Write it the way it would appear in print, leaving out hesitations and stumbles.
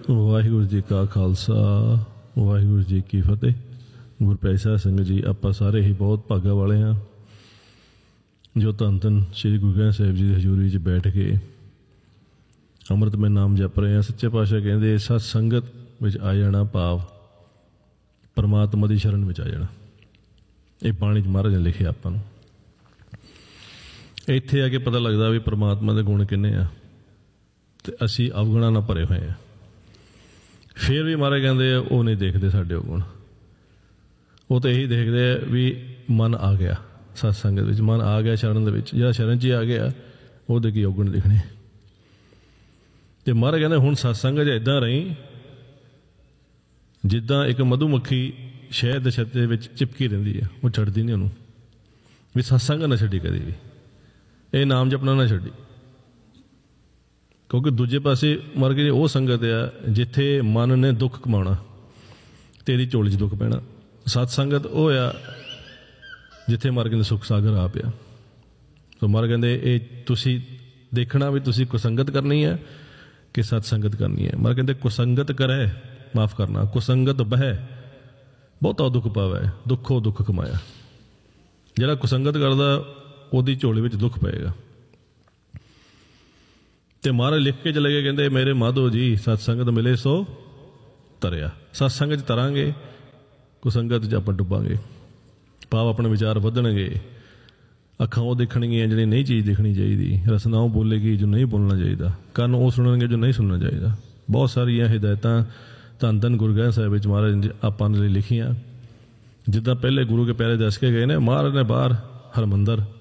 ਵਾਹਿਗੁਰੂ ਜੀ ਕਾ ਖਾਲਸਾ ਵਾਹਿਗੁਰੂ ਜੀ ਕੀ ਫਤਿਹ। ਗੁਰਪ੍ਰਸਾਦ ਸਿੰਘ ਜੀ, ਆਪਾਂ ਸਾਰੇ ਹੀ ਬਹੁਤ ਭਾਗਾਂ ਵਾਲੇ ਹਾਂ ਜੋ ਧੰਨ ਧੰਨ ਸ਼੍ਰੀ ਗੁਰੂ ਗ੍ਰੰਥ ਸਾਹਿਬ ਜੀ ਦੀ ਹਜ਼ੂਰੀ 'ਚ ਬੈਠ ਕੇ ਅੰਮ੍ਰਿਤਮਈ ਨਾਮ ਜਪ ਰਹੇ ਹਾਂ। ਸੱਚੇ ਪਾਤਸ਼ਾਹ ਕਹਿੰਦੇ ਸਤ ਸੰਗਤ ਵਿੱਚ ਆ ਜਾਣਾ, ਭਾਵ ਪਰਮਾਤਮਾ ਦੀ ਸ਼ਰਨ ਵਿੱਚ ਆ ਜਾਣਾ। ਇਹ ਬਾਣੀ 'ਚ ਮਹਾਰਾਜ ਨੇ ਲਿਖਿਆ ਆਪਾਂ ਨੂੰ। ਇੱਥੇ ਆ ਕੇ ਪਤਾ ਲੱਗਦਾ ਵੀ ਪਰਮਾਤਮਾ ਦੇ ਗੁਣ ਕਿੰਨੇ ਆ ਅਤੇ ਅਸੀਂ ਅਵਗੁਣਾਂ ਨਾਲ ਭਰੇ ਹੋਏ ਹਾਂ। ਫਿਰ ਵੀ ਮਹਾਰਾਜ ਕਹਿੰਦੇ ਆ ਉਹ ਨਹੀਂ ਦੇਖਦੇ ਸਾਡੇ ਉਹ ਗੁਣ, ਉਹ ਤਾਂ ਇਹੀ ਦੇਖਦੇ ਆ ਵੀ ਮਨ ਆ ਗਿਆ ਸਤ ਸੰਗਤ ਵਿੱਚ, ਮਨ ਆ ਗਿਆ ਸ਼ਰਨ ਦੇ ਵਿੱਚ। ਜਿਹੜਾ ਸ਼ਰਨ 'ਚ ਹੀ ਆ ਗਿਆ ਉਹਦੇ ਕੀ ਔਗਣ ਦਿਖਣੇ। ਅਤੇ ਮਹਾਰਾਜ ਕਹਿੰਦੇ ਹੁਣ ਸਤਸੰਗ 'ਚ ਇੱਦਾਂ ਰਹੀ ਜਿੱਦਾਂ ਇੱਕ ਮਧੂਮੱਖੀ ਸ਼ਹਿਦ ਦੇ ਛੱਤੇ ਵਿੱਚ ਚਿਪਕੀ ਰਹਿੰਦੀ ਹੈ, ਉਹ ਛੱਡਦੀ ਨਹੀਂ ਉਹਨੂੰ। ਵੀ ਸਤਸੰਗ ਨਾ ਛੱਡੀ ਕਦੇ ਵੀ, ਇਹ ਨਾਮ ਜਪਣਾ ਨਾ ਛੱਡੀ। ਕਿਉਂਕਿ ਦੂਜੇ ਪਾਸੇ ਮਰ ਕੇ ਉਹ ਸੰਗਤ ਆ ਜਿੱਥੇ ਮਨ ਨੇ ਦੁੱਖ ਕਮਾਉਣਾ ਅਤੇ ਇਹਦੀ ਝੋਲੀ 'ਚ ਦੁੱਖ ਪੈਣਾ। ਸਤ ਸੰਗਤ ਉਹ ਆ ਜਿੱਥੇ ਮਰ ਕੇ ਸੁੱਖ ਸਾਗਰ ਆ ਪਿਆ। ਸੋ ਮਰ ਕਹਿੰਦੇ ਇਹ ਤੁਸੀਂ ਦੇਖਣਾ ਵੀ ਤੁਸੀਂ ਕੁਸੰਗਤ ਕਰਨੀ ਹੈ ਕਿ ਸਤ ਸੰਗਤ ਕਰਨੀ ਹੈ। ਮਰ ਕਹਿੰਦੇ ਕੁਸੰਗਤ ਕਰੇ, ਮਾਫ਼ ਕਰਨਾ, ਕੁਸੰਗਤ ਬਹਿ ਬਹੁਤਾ ਦੁੱਖ ਪਾਵੇ, ਦੁੱਖੋ ਦੁੱਖ ਕਮਾਇਆ। ਜਿਹੜਾ ਕੁਸੰਗਤ ਕਰਦਾ ਉਹਦੀ ਝੋਲੀ ਵਿੱਚ ਦੁੱਖ ਪਏਗਾ। ਅਤੇ ਮਹਾਰਾਜ ਲਿਖ ਕੇ ਚਲੇ ਗਏ, ਕਹਿੰਦੇ ਮੇਰੇ ਮਾਧੋ ਜੀ ਸਤ ਸੰਗਤ ਮਿਲੇ ਸੋ ਤਰਿਆ। ਸਤ ਸੰਗਤ 'ਚ ਤਰਾਂਗੇ, ਕੁਸੰਗਤ 'ਚ ਆਪਾਂ ਡੁੱਬਾਂਗੇ। ਭਾਵ ਆਪਣੇ ਵਿਚਾਰ ਵਧਣਗੇ, ਅੱਖਾਂ ਉਹ ਦੇਖਣਗੀਆਂ ਜਿਹੜੀ ਨਹੀਂ ਚੀਜ਼ ਦੇਖਣੀ ਚਾਹੀਦੀ, ਰਸਨਾ ਉਹ ਬੋਲੇਗੀ ਜੋ ਨਹੀਂ ਬੋਲਣਾ ਚਾਹੀਦਾ, ਕੰਨ ਉਹ ਸੁਣਨਗੇ ਜੋ ਨਹੀਂ ਸੁਣਨਾ ਚਾਹੀਦਾ। ਬਹੁਤ ਸਾਰੀਆਂ ਹਿਦਾਇਤਾਂ ਧੰਨ ਧੰਨ ਗੁਰੂ ਗ੍ਰੰਥ ਸਾਹਿਬ ਵਿੱਚ ਮਹਾਰਾਜ ਨੇ ਆਪਾਂ ਲਈ ਲਿਖੀਆਂ। ਜਿੱਦਾਂ ਪਹਿਲੇ ਗੁਰੂ ਕੇ ਪਿਆਰੇ ਦੱਸ ਕੇ ਗਏ ਨੇ, ਮਹਾਰਾਜ ਨੇ ਬਾਹਰ ਹਰਮੰਦਰ